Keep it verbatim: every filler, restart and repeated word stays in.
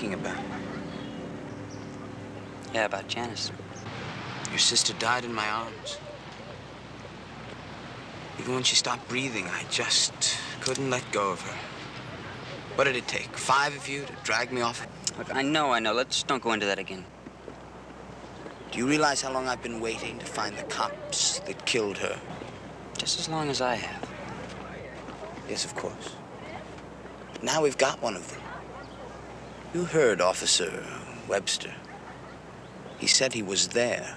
thinking about? Yeah, about Janice. Your sister died in my arms. Even when she stopped breathing, I just couldn't let go of her. What did it take? Five of you to drag me off? Look, I know, I know. Let's don't go into that again. Do you realize how long I've been waiting to find the cops that killed her? Just as long as I have. Yes, of course. But now we've got one of them. You heard Officer Webster. He said he was there.